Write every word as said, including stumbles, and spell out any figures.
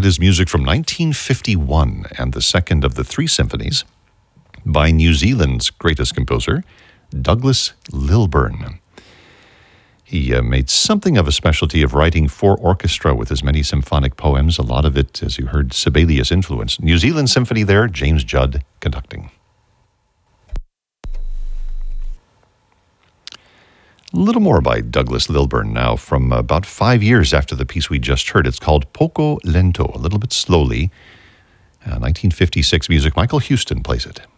That is music from nineteen fifty-one and the second of the three symphonies by New Zealand's greatest composer, Douglas Lilburn. He uh, made something of a specialty of writing for orchestra with his many symphonic poems, a lot of it, as you heard, Sibelius influence. New Zealand Symphony there, James Judd conducting. A little more by Douglas Lilburn now, from about five years after the piece we just heard. It's called Poco Lento, a little bit slowly. Uh, nineteen fifty-six music. Michael Houston plays it.